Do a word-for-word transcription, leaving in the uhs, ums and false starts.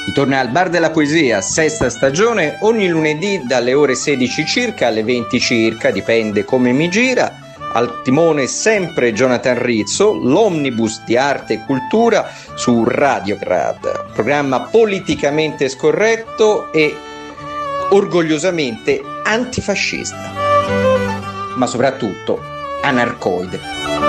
Torna al Bar della Poesia, sesta stagione, ogni lunedì dalle ore sedici circa alle venti circa, dipende come mi gira. Al timone sempre Jonathan Rizzo, l'omnibus di arte e cultura su Radiograd, programma politicamente scorretto e orgogliosamente antifascista, ma soprattutto anarcoide.